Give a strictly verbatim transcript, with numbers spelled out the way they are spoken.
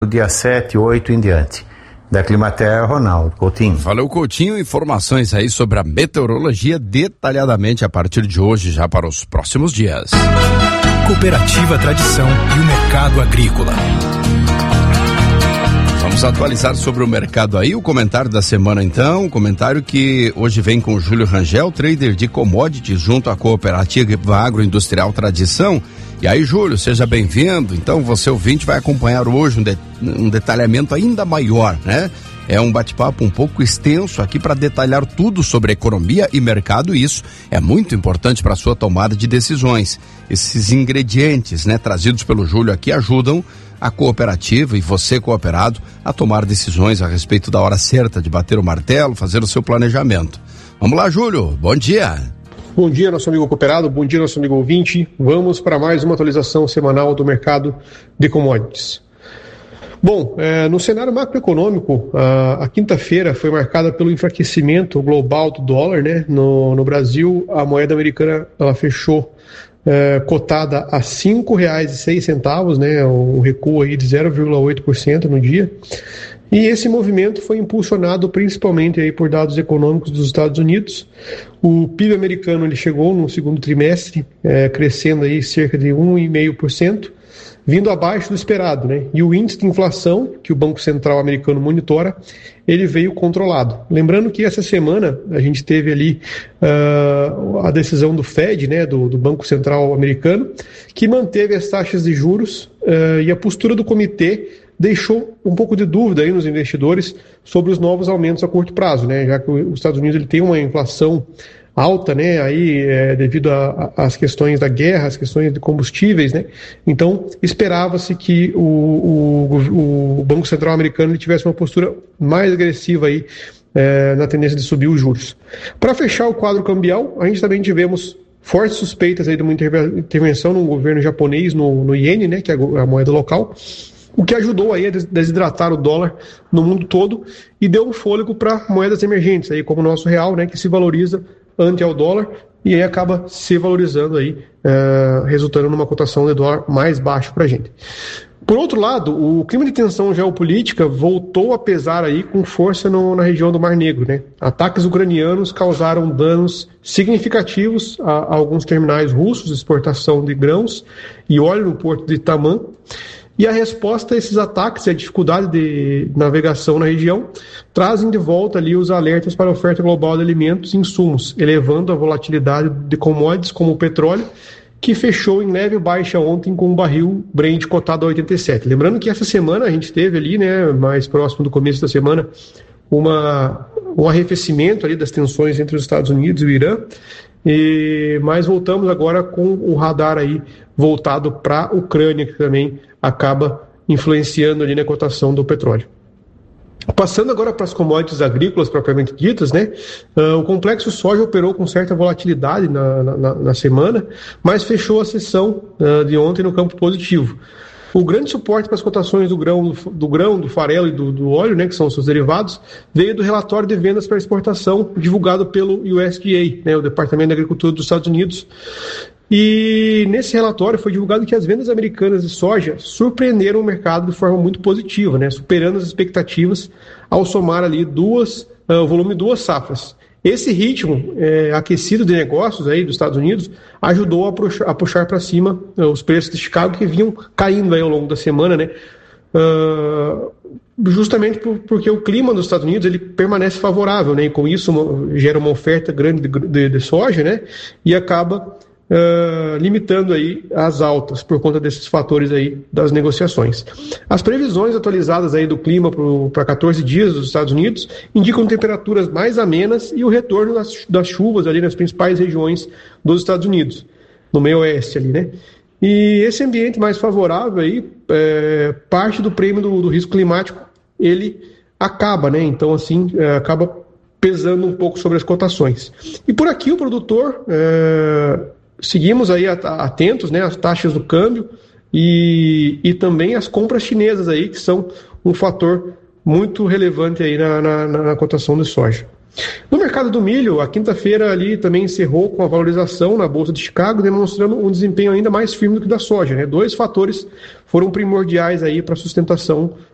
do dia sete, oito em diante. Da Climaterra, Ronaldo Coutinho. Valeu, Coutinho. Informações aí sobre a meteorologia detalhadamente a partir de hoje, já para os próximos dias. Cooperativa Tradição e o mercado agrícola. Vamos atualizar sobre o mercado aí, o comentário da semana então, o comentário que hoje vem com o Júlio Rangel, trader de commodities junto à Cooperativa Agroindustrial Tradição. E aí, Júlio, seja bem-vindo. Então, você ouvinte vai acompanhar hoje um, de, um detalhamento ainda maior, né? É um bate-papo um pouco extenso aqui para detalhar tudo sobre economia e mercado, e isso é muito importante para a sua tomada de decisões. Esses ingredientes, né, trazidos pelo Júlio aqui ajudam a cooperativa e você, cooperado, a tomar decisões a respeito da hora certa de bater o martelo, fazer o seu planejamento. Vamos lá, Júlio, bom dia. Bom dia, nosso amigo cooperado, bom dia, nosso amigo ouvinte. Vamos para mais uma atualização semanal do mercado de commodities. Bom, é, no cenário macroeconômico, a, a quinta-feira foi marcada pelo enfraquecimento global do dólar, né? No, no Brasil, a moeda americana ela fechou é, cotada a cinco reais e seis centavos, né? Um recuo aí de zero vírgula oito por cento no dia. E esse movimento foi impulsionado principalmente aí por dados econômicos dos Estados Unidos. O P I B americano ele chegou no segundo trimestre, é, crescendo aí cerca de um vírgula cinco por cento, vindo abaixo do esperado, né? E o índice de inflação, que o Banco Central americano monitora, ele veio controlado. Lembrando que essa semana a gente teve ali uh, a decisão do Fed, né, do, do Banco Central americano, que manteve as taxas de juros uh, e a postura do comitê deixou um pouco de dúvida aí nos investidores sobre os novos aumentos a curto prazo, né? Já que os Estados Unidos ele tem uma inflação alta, né? Aí é, devido às questões da guerra, as questões de combustíveis, né? Então esperava-se que o, o, o Banco Central americano ele tivesse uma postura mais agressiva aí é, na tendência de subir os juros. Para fechar o quadro cambial, a gente também tivemos fortes suspeitas aí de uma intervenção no governo japonês no, no iene, né? Que é a moeda local, o que ajudou aí a desidratar o dólar no mundo todo e deu um fôlego para moedas emergentes, aí, como o nosso real, né, que se valoriza ante ao dólar e aí acaba se valorizando, aí, é, resultando numa cotação de dólar mais baixo para a gente. Por outro lado, o clima de tensão geopolítica voltou a pesar aí com força no, na região do Mar Negro, né? Ataques ucranianos causaram danos significativos a, a alguns terminais russos de exportação de grãos e óleo no porto de Taman. E a resposta a esses ataques e a dificuldade de navegação na região trazem de volta ali os alertas para a oferta global de alimentos e insumos, elevando a volatilidade de commodities como o petróleo, que fechou em leve baixa ontem com o barril Brent cotado a oitenta e sete. Lembrando que essa semana a gente teve ali, né, mais próximo do começo da semana, uma, um arrefecimento ali das tensões entre os Estados Unidos e o Irã, e, mas voltamos agora com o radar aí voltado para a Ucrânia, que também acaba influenciando ali na cotação do petróleo. Passando agora para as commodities agrícolas propriamente ditas, né? Uh, o complexo soja operou com certa volatilidade na, na, na semana, mas fechou a sessão uh, de ontem no campo positivo. O grande suporte para as cotações do grão, do, do, grão, do farelo e do, do óleo, né, que são os seus derivados, veio do relatório de vendas para exportação divulgado pelo U S D A, né, o Departamento de Agricultura dos Estados Unidos. E nesse relatório foi divulgado que as vendas americanas de soja surpreenderam o mercado de forma muito positiva, né, superando as expectativas ao somar ali duas, uh, o volume de duas safras. Esse ritmo é, aquecido de negócios aí dos Estados Unidos ajudou a puxar, a puxar para cima uh, os preços de Chicago, que vinham caindo aí ao longo da semana, né? Uh, justamente por, porque o clima dos Estados Unidos ele permanece favorável, né? E com isso uma, gera uma oferta grande de, de, de soja, né? E acaba Uh, limitando aí as altas por conta desses fatores aí das negociações. As previsões atualizadas aí do clima para quatorze dias dos Estados Unidos indicam temperaturas mais amenas e o retorno das, das chuvas ali nas principais regiões dos Estados Unidos, no meio oeste ali, né? E esse ambiente mais favorável aí, é, parte do prêmio do, do risco climático, ele acaba, né? Então, assim, é, acaba pesando um pouco sobre as cotações. E por aqui o produtor... É, seguimos aí atentos, né, às taxas do câmbio e, e também as compras chinesas aí, que são um fator muito relevante aí na, na, na cotação de soja. No mercado do milho, a quinta-feira ali também encerrou com a valorização na Bolsa de Chicago, demonstrando um desempenho ainda mais firme do que da soja, né? Dois fatores foram primordiais aí para a sustentação